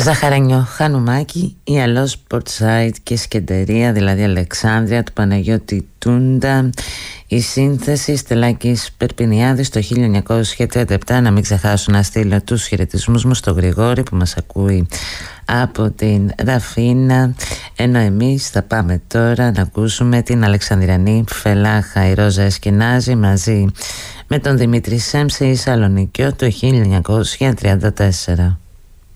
Ζαχαρανιό, Χανουμάκη, η Αλός Πορτσάιτ και Σκεντερία, δηλαδή Αλεξάνδρεια, του Παναγιώτη Τούντα. Η σύνθεση Στελάκης Περπινιάδης το 1937. Να μην ξεχάσω να στείλω τους χαιρετισμούς μου στο Γρηγόρη που μας ακούει από την Ραφίνα. Ενώ εμείς θα πάμε τώρα να ακούσουμε την Αλεξανδριανή Φελάχα, η Ρόζα Εσκενάζη, μαζί με τον Δημήτρη Σέμψη, η Σαλονικιό το 1934.